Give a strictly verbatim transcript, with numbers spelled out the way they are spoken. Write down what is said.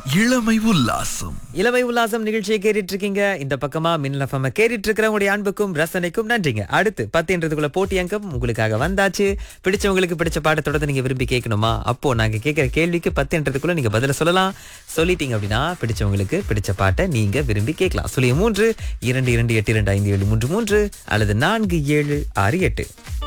இளமை உல்லாசம். இளமை உல்லாசம் நிகழ்ச்சியை கேட்டுட்டு இருக்கீங்க. இந்த பக்கமா மின்னல் எஃப்எம் கேட்டுட்டு இருக்கிறவங்களுடைய அன்புக்கும் ரசனைக்கும் நன்றிங்க. அடுத்து பத்துன்றதுக்குள்ள போட்டி அங்கம் உங்களுக்காக வந்தாச்சு. பிடிச்சவங்களுக்கு பிடிச்ச பாட்டை தொடர்ந்து நீங்க விரும்பி கேட்கணுமா? அப்போ நாங்க கேட்கிற கேள்விக்கு பத்துன்றதுக்குள்ள நீங்க பதில சொல்லலாம். சொல்லிட்டீங்க அப்படின்னா பிடிச்சவங்களுக்கு பிடிச்ச பாட்டை நீங்க விரும்பி கேட்கலாம். சொல்லி மூன்று இரண்டு இரண்டு எட்டு இரண்டு ஐந்து ஏழு மூன்று மூன்று அல்லது நான்கு ஏழு ஆறு எட்டு.